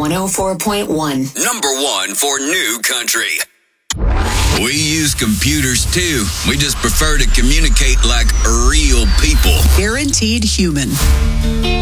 104.1. Number one for new country. We use computers too. We just prefer to communicate like real people. Guaranteed human.